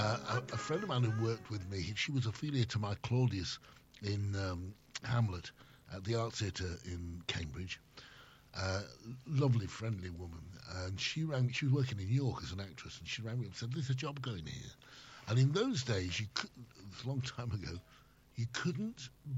A friend of mine who worked with me, she was affiliated to my Claudius in Hamlet at the Arts Theatre in Cambridge. Lovely, friendly woman. And she was working in York as an actress, and she rang me and said, "There's a job going here." And in those days, it's a long time ago, you couldn't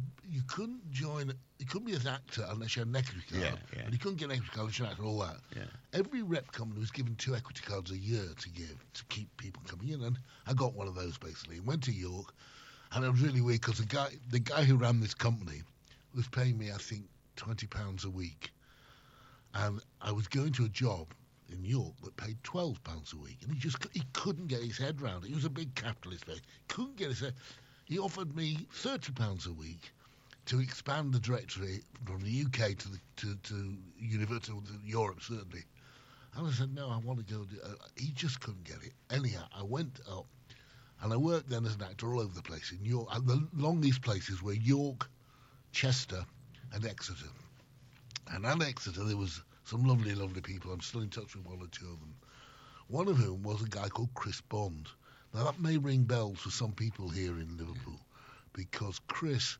be an actor unless you had an equity card. Yeah. And you couldn't get an equity card unless you had all that. Yeah. Every rep company was given 2 equity cards a year to give to keep people coming in, and I got one of those basically. Went to York, and it was really weird because the guy who ran this company was paying me, I think, £20 a week, and I was going to a job in York that paid £12 a week, and he couldn't get his head round it. He was a big capitalist, but he couldn't get his head. He offered me £30 a week to expand the directory from the UK to Universal, to Europe certainly. And I said, no, I want to go. He just couldn't get it. Anyhow, I went up, and I worked then as an actor all over the place in York. And the longest places were York, Chester, and Exeter. And at Exeter, there was some lovely, lovely people. I'm still in touch with one or two of them. One of whom was a guy called Chris Bond. Now, that may ring bells for some people here in Liverpool, because Chris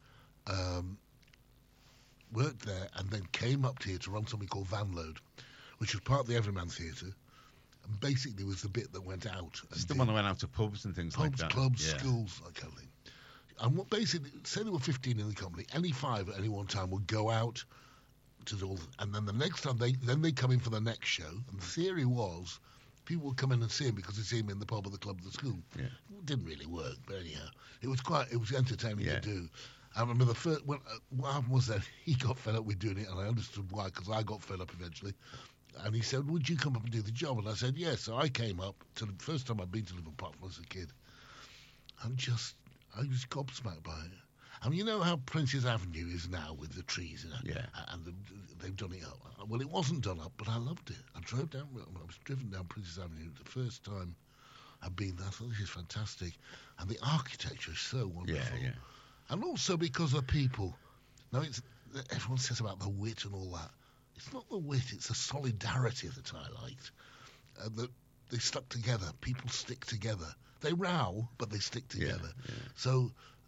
worked there and then came up here to run something called Vanload, which was part of the Everyman Theatre, and basically was the bit that went out. It's the one that went out to pubs and things like that. Pubs, clubs, schools, that kind of thing. And what basically, say there were 15 in the company, any 5 at any one time would go out to do all, and then the next time they come in for the next show. And the theory was people would come in and see him because they see him in the pub or the club or the school. Yeah. It didn't really work, but anyhow, it was entertaining to do. I remember what happened was that he got fed up with doing it, and I understood why, because I got fed up eventually. And he said, "Would you come up and do the job?" And I said, "Yes." So I came up to the first time I'd been to Liverpool as a kid. I was gobsmacked by it. I mean, you know how Prince's Avenue is now with the trees, and they've done it up. Well, it wasn't done up, but I loved it. I was driven down Prince's Avenue the first time I'd been there. I thought, this is fantastic. And the architecture is so wonderful. Yeah. And also because of the people. Now, everyone says about the wit and all that. It's not the wit, it's the solidarity that I liked. That they stuck together. People stick together. They row, but they stick together. Yeah. So,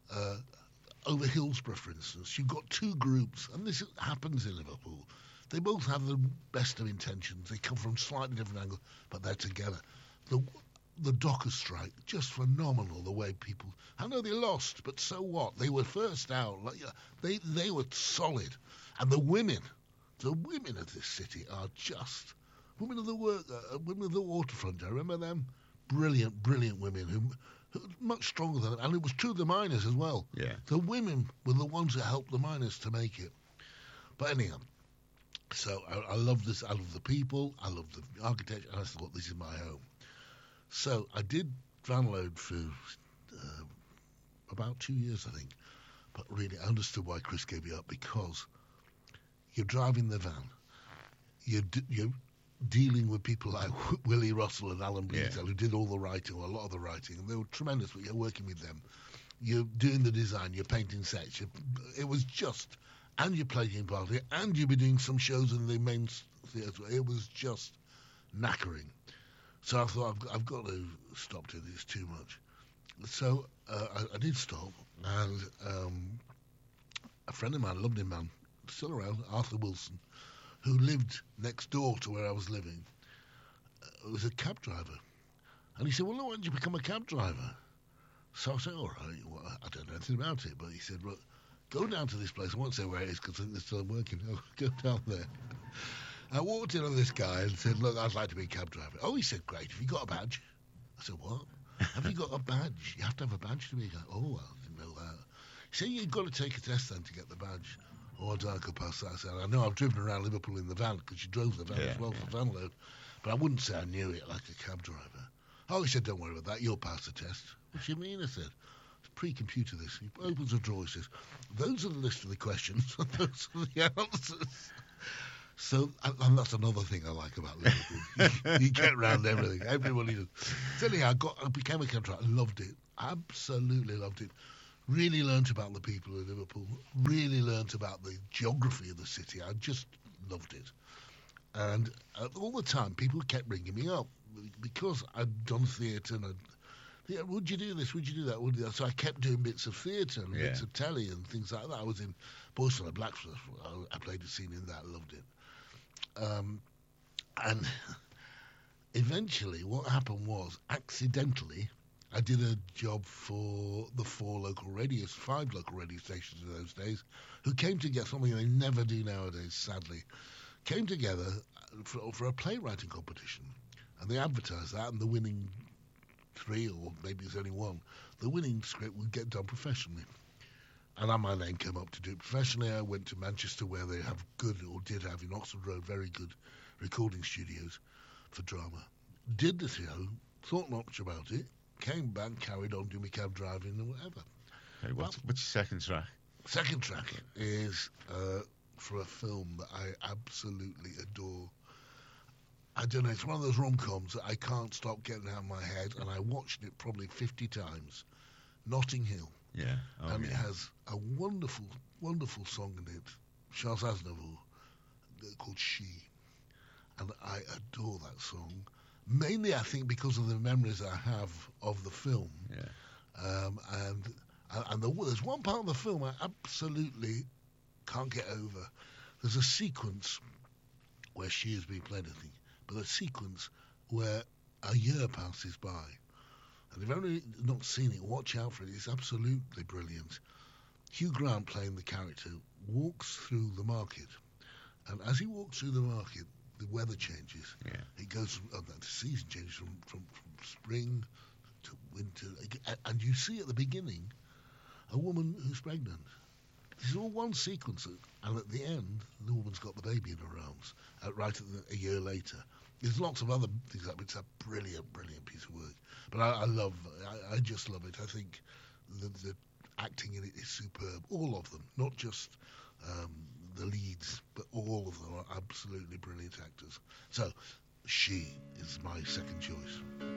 over Hillsborough, for instance, you've got 2 groups, and this happens in Liverpool. They both have the best of intentions. They come from slightly different angles, but they're together. The Dockers strike, just phenomenal, the way people... I know they lost, but so what? They were first out. They were solid. And the women of this city are just... Women of the waterfront, do you remember them? Brilliant, brilliant women who much stronger than them. And it was true of the miners as well. Yeah. The women were the ones that helped the miners to make it. But anyhow, so I love this. I love the people. I love the architecture. And I thought, this is my home. So I did Vanload for about 2 years, I think. But really, I understood why Chris gave me up, because you're driving the van. You're dealing with people like Willie Russell and Alan Bleasdale, who did all the writing, or a lot of the writing, and they were tremendous. You're working with them. You're doing the design. You're painting sets. It was just... And you're playing part of it, and you'll be doing some shows in the main theatre. It was just knackering. So I thought, I've got to stop doing this too much. So I did stop, and a friend of mine, a lovely man, still around, Arthur Wilson, who lived next door to where I was living, was a cab driver. And he said, "Well, why don't you become a cab driver?" So I said, "All right, well, I don't know anything about it." But he said, "Look, go down to this place." I won't say where it is because they're still working. Go down there. I walked in on this guy and said, "Look, I'd like to be a cab driver." "Oh," he said, "great. Have you got a badge?" I said, "What?" "Have you got a badge? You have to have a badge to be a guy." "Oh, I didn't know that." He said, "You've got to take a test then to get the badge." "Oh, I don't go past that." I said, "I know, I've driven around Liverpool in the van," because she drove the van as well for Vanload. "But I wouldn't say I knew it like a cab driver." "Oh," he said, "don't worry about that. You'll pass the test." "What do you mean?" I said. "It's pre-computer this." He opens a drawer, he says, "Those are the list of the questions, and those are the answers." So, and that's another thing I like about Liverpool. You get around everything. Everybody does. So anyhow, I became a cab driver. I loved it. Absolutely loved it. Really learnt about the people of Liverpool. Really learnt about the geography of the city. I just loved it. And all the time, people kept ringing me up because I'd done theatre and Yeah, would you do this? Would you do that? Would you? So I kept doing bits of theatre and bits of telly and things like that. I was in Boyson and Blacksmith. I played a scene in that. Loved it. And eventually, what happened was, accidentally, I did a job for the 5 local radio stations in those days, who came together, something they never do nowadays, sadly, came together for a playwriting competition. And they advertised that, and the winning 3, or maybe it's only 1, the winning script would get done professionally. And my name came up to do it professionally. I went to Manchester, where they have did have in Oxford Road, very good recording studios for drama. Did the show, thought not much about it, came back, carried on doing my cab driving and whatever. Okay, what's your second track? Second track is for a film that I absolutely adore. I don't know, it's one of those rom-coms that I can't stop getting out of my head, and I watched it probably 50 times. Notting Hill. Yeah. It has a wonderful, wonderful song in it, Charles Aznavour, called She. And I adore that song. Mainly, I think, because of the memories I have of the film. Yeah. And there's one part of the film I absolutely can't get over. There's a sequence where she is being played, I think, but a sequence where a year passes by. And if you've only not seen it, watch out for it. It's absolutely brilliant. Hugh Grant, playing the character, walks through the market. And as he walks through the market, the weather changes. Yeah. It goes, the season changes from spring to winter. And you see at the beginning a woman who's pregnant. This is all one sequence, and at the end, the woman's got the baby in her arms. A year later, there's lots of other things like, but it's a brilliant, brilliant piece of work. But I just love it. I think the acting in it is superb. All of them, not just the leads, but all of them are absolutely brilliant actors. So, She is my second choice.